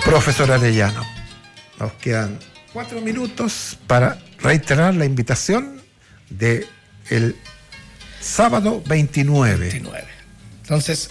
Profesor Arellano, nos quedan 4 minutos para reiterar la invitación de el sábado 29. Entonces,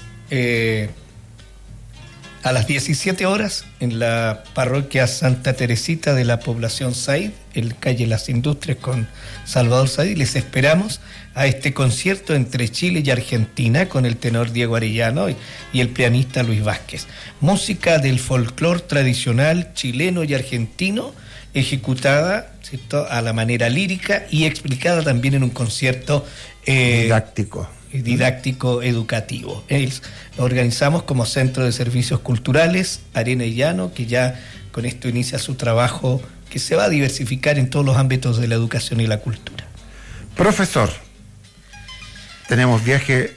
a las 17 horas en la parroquia Santa Teresita de la población Said, en calle Las Industrias con Salvador Said, les esperamos a este concierto entre Chile y Argentina con el tenor Diego Arellano y el pianista Luis Vázquez. Música del folclore tradicional chileno y argentino, ejecutada, ¿cierto?, a la manera lírica y explicada también en un concierto didáctico educativo. Lo organizamos como Centro de Servicios Culturales Arena y Llano, que ya con esto inicia su trabajo que se va a diversificar en todos los ámbitos de la educación y la cultura. Profesor, tenemos viaje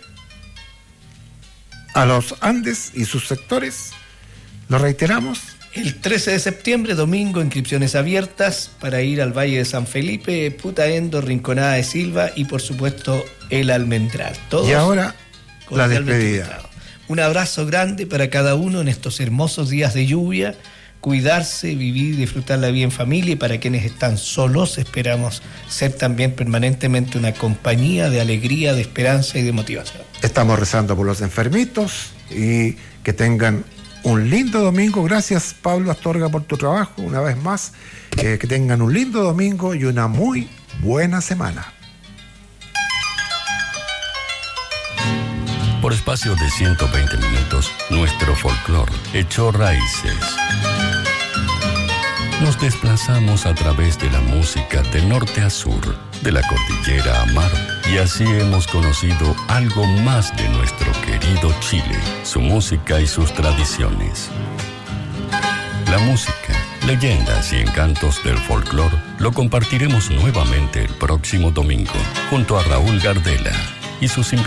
a los Andes y sus sectores, lo reiteramos. El 13 de septiembre, domingo, inscripciones abiertas para ir al Valle de San Felipe, Putaendo, Rinconada de Silva y por supuesto el Almendral. Todos y ahora la despedida. Un abrazo grande para cada uno en estos hermosos días de lluvia. Cuidarse, vivir y disfrutar la vida en familia, y para quienes están solos esperamos ser también permanentemente una compañía de alegría, de esperanza y de motivación. Estamos rezando por los enfermitos y que tengan un lindo domingo. Gracias, Pablo Astorga, por tu trabajo una vez más. Que tengan un lindo domingo y una muy buena semana. Por espacio de 120 minutos, nuestro folclore echó raíces. Nos desplazamos a través de la música de norte a sur, de la cordillera a mar, y así hemos conocido algo más de nuestro querido Chile, su música y sus tradiciones. La música, leyendas y encantos del folclore lo compartiremos nuevamente el próximo domingo, junto a Raúl Gardela y sus invitados.